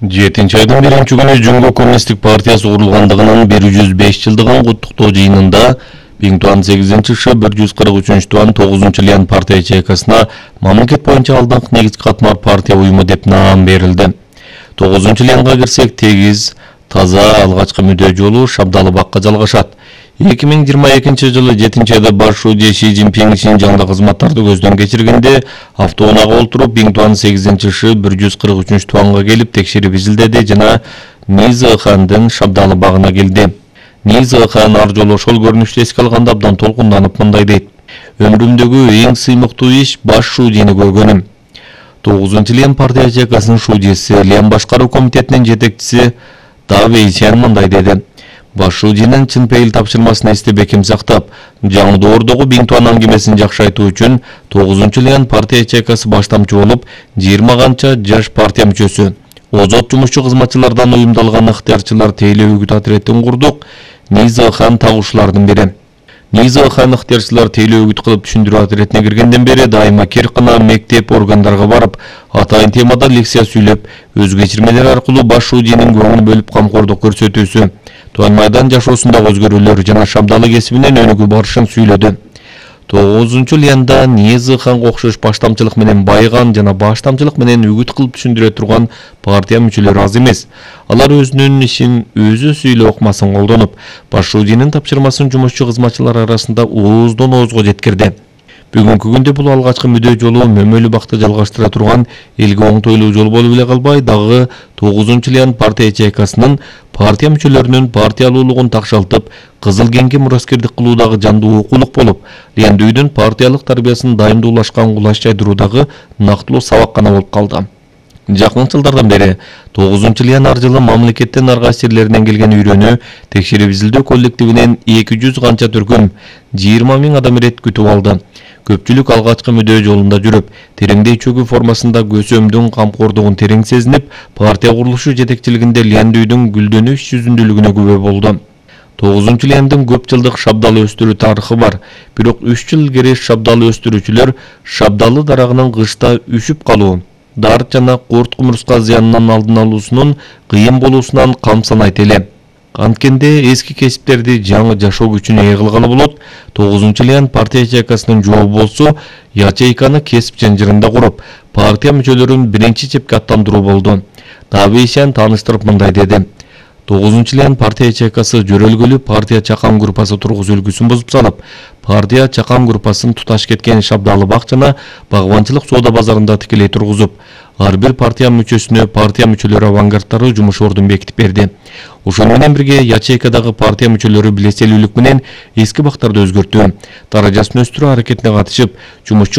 7 айдын 1 күнү Жумгу Коммунисттик партиясы курулгандыгынын 105 жылдыгын куттуктоо жыйынында Биңтуан 8-шы 143-туан 9-лен партия ячейкасына мамлекет боюнча алдыңкы негизги катмар партия уюму деп наам берилди. 9-ленга кирсек, тегиз, таза алгачкы мүдө жолу Шабдалыбакка жалгашат. 2022 жылы 7 айда баш шууде Ши Цзиньпин Шинжаңда кызматтарды көздөн кечиргенде автоунаага олтуруп Биңтуан 8-шы 143-туанга келип текшерип изилдеди жана Низы Хандын Шабдалыбагына келди. Низы Хан ар жолу ошол көрүнүштү эске алганда абдан толкунданып мындай дейт: Өмүрүмдөгү эң сыймыктуу иш баш шуудени көргөнүм. 9-лен партия ячейкасынын шуудеси, Лен башкаруу комитетинин жетекчиси Давей Сян мындай деди: Баш шууденин чын пейил тапшырмасын эсте бекем сактап, жаңыдоордогу Биңтуан аңгемесин жакшы айтуу үчүн 9-лен партия ячейкасы баштамчы болуп, 20 канча жаш партия мүчөсү, озот жумушчу кызматчылардан уюмдалган ыктыярчылар тейлөө үгүт отрядын курдук. Низы Хан тагуушулардын бири. Низы Хан ыктыярчылар тейлөө үгүт кылып түшүндүрүү отрядына киргенден бери дайыма Керкына мектеп органдарга барып, атайын темада лекция сүйлөп, өз кечирмелери аркылуу баш шууденин көңүл бөлүп камкордук көрсөтүүсү, Туан майдан жашоосундагы өзгөрүүлөр жана Шабдалы кесибинен өнүгүү барышын сүйлөдү. 9-ленда Низы Ханга окшош баштамчылык менен байыган жана баштамчылык менен үгүт кылып түшүндүрө турган партия мүчөлөрү аз эмес. Алар өзүнүн ишин өзү сүйлөө ыкмасын колдонуп, баш шууденин тапшырмасын жумушчу кызматчылар арасында ооздон оозго жеткирди. Бүгүнкү күндө бул алгачкы мүдө жолу мөмөлүү бакты жалгаштыра турган элге оңтойлуу жол болуп эле калбай, дагы 9-лен партия ячейкасынын партия мүчөлөрүнүн партиялуулугун такшалтып, кызыл кеңге мураскердик кылуудагы жандуу окуулук болуп, Лендүүдүн партиялык тарбиясын дайымдуулашкан кулаш жайдыруудагы нактылуу сабаккана болуп калды. Жакын жылдардан бери 9-лен ар жылы мамлекеттин ар кайсы жерлеринен келген үйрөнүү текшерип изилдөө коллективинен 200 канча түркүм 20 000 адам ирет күтүп алды. Көпчүлүк алгачкы мүдө жолунда жүрүп, тереңдей чөгүү формасында көсөмдүн камкордугун терең сезинип, партия курулушу жетекчилигинде Лендүүдүн гүлдөнүү иш жүзүндүүлүгүнө күбө болду. 9-лендин көп жылдык Шабдалы өстүрүү тарыхы бар, бирок 3 жыл илгери Шабдалы өстүрүүчүлөр Шабдалы дарагынын кышта үшүп калуу, дарт жана курт кумурска зыянынан алдын алуусунун кыйын болуусунан камсанайт эле. Анткенде эски кесиптерди жаңы жашоо күчүнө ээ кылгалы болот. 9-лен партия ячейкасынын жообу болсо, ячейканы кесип жанжырында куруп, партия мүчөлөрүн биринчи чепке аттандыруу болду. Давейшан тааныштырып мындай деди: 9-лен партия ячейкасы жөрөлгөлүү партия чакан группасы тургузуу үлгүсүн бузуп салып, партия чакан группасын туташ кеткен Шабдалыбак жана багбанчылык соода базарында тикелей тургузуп, ар бир партия мүчөсүнө партия мүчөлөрү авангардтары жумуш ордун бекитип берди. Ошону менен бирге ячейкадагы партия мүчөлөрү билеселүүлүк менен эски бактарды өзгөртүү, даражасын өстүрүү аракетине катышып, жумушчу